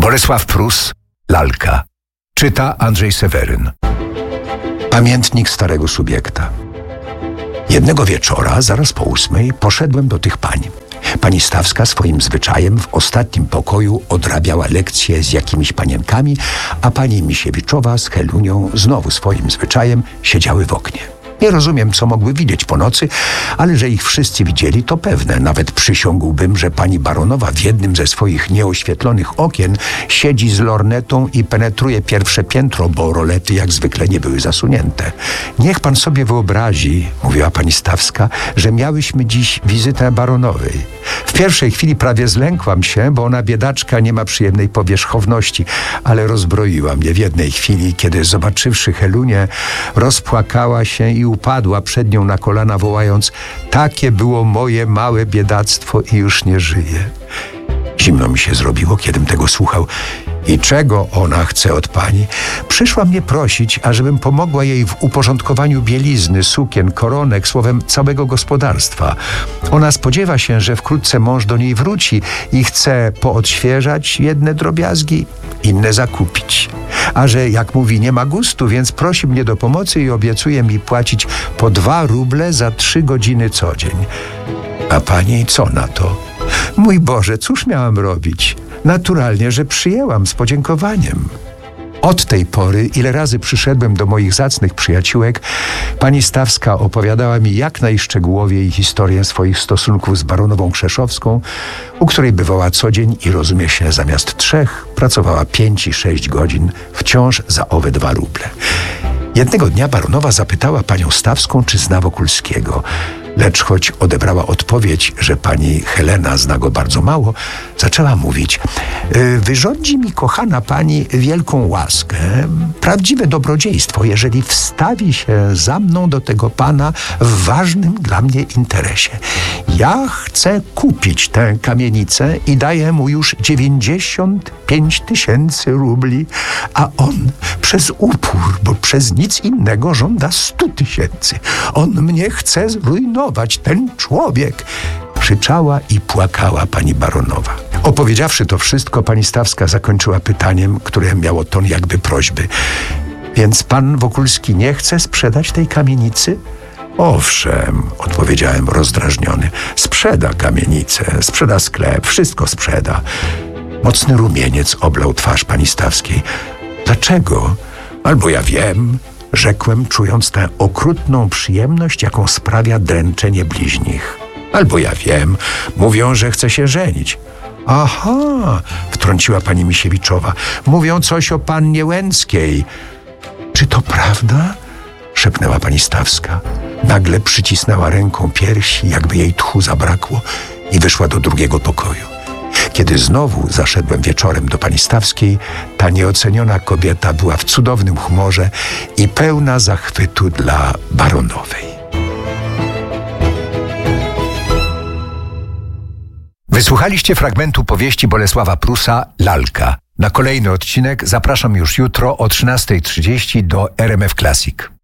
Bolesław Prus, Lalka. Czyta Andrzej Seweryn. Pamiętnik starego subiekta. Jednego wieczora, zaraz po 8:00, poszedłem do tych pań. Pani Stawska swoim zwyczajem w ostatnim pokoju odrabiała lekcje z jakimiś panienkami, a pani Misiewiczowa z Helunią znowu swoim zwyczajem siedziały w oknie. Nie rozumiem, co mogły widzieć po nocy, ale że ich wszyscy widzieli, to pewne. Nawet przysiągłbym, że pani baronowa w jednym ze swoich nieoświetlonych okien siedzi z lornetą i penetruje pierwsze piętro, bo rolety jak zwykle nie były zasunięte. Niech pan sobie wyobrazi, mówiła pani Stawska, że miałyśmy dziś wizytę baronowej. W pierwszej chwili prawie zlękłam się, bo ona, biedaczka, nie ma przyjemnej powierzchowności, ale rozbroiła mnie w jednej chwili, kiedy zobaczywszy Helunię, rozpłakała się i upadła przed nią na kolana, wołając: takie było moje małe biedactwo i już nie żyje. Zimno mi się zrobiło, kiedym tego słuchał. I czego ona chce od pani? Przyszła mnie prosić, ażebym pomogła jej w uporządkowaniu bielizny, sukien, koronek, słowem całego gospodarstwa. Ona spodziewa się, że wkrótce mąż do niej wróci i chce poodświeżać jedne drobiazgi, inne zakupić. A że, jak mówi, nie ma gustu, więc prosi mnie do pomocy i obiecuje mi płacić po 2 ruble za 3 godziny co dzień. A pani co na to? Mój Boże, cóż miałam robić? Naturalnie, że przyjęłam z podziękowaniem. Od tej pory, ile razy przyszedłem do moich zacnych przyjaciółek, pani Stawska opowiadała mi jak najszczegółowiej historię swoich stosunków z baronową Krzeszowską, u której bywała co dzień i, rozumie się, zamiast 3 pracowała 5 i 6 godzin, wciąż za owe 2 ruble. Jednego dnia baronowa zapytała panią Stawską, czy zna Wokulskiego. Lecz choć odebrała odpowiedź, że pani Helena zna go bardzo mało, zaczęła mówić: wyrządzi mi, kochana pani, wielką łaskę, prawdziwe dobrodziejstwo, jeżeli wstawi się za mną do tego pana w ważnym dla mnie interesie. Ja chcę kupić tę kamienicę i daję mu już 95 000 rubli, a on przez upór, bo przez nic innego, żąda 100 000. On mnie chce zrujnować, ten człowiek! Krzyczała i płakała pani baronowa. Opowiedziawszy to wszystko, pani Stawska zakończyła pytaniem, które miało ton jakby prośby. Więc pan Wokulski nie chce sprzedać tej kamienicy? Owszem, odpowiedziałem rozdrażniony. Sprzeda kamienicę, sprzeda sklep, wszystko sprzeda. Mocny rumieniec oblał twarz pani Stawskiej. Dlaczego? Albo ja wiem, rzekłem, czując tę okrutną przyjemność, jaką sprawia dręczenie bliźnich. Albo ja wiem, mówią, że chce się żenić. Aha, wtrąciła pani Misiewiczowa. Mówią coś o pannie Łęckiej. Czy to prawda? Szepnęła pani Stawska. Nagle przycisnęła ręką piersi, jakby jej tchu zabrakło, i wyszła do drugiego pokoju. Kiedy znowu zaszedłem wieczorem do pani Stawskiej, ta nieoceniona kobieta była w cudownym humorze i pełna zachwytu dla baronowej. Wysłuchaliście fragmentu powieści Bolesława Prusa Lalka. Na kolejny odcinek zapraszam już jutro o 13:30 do RMF Classic.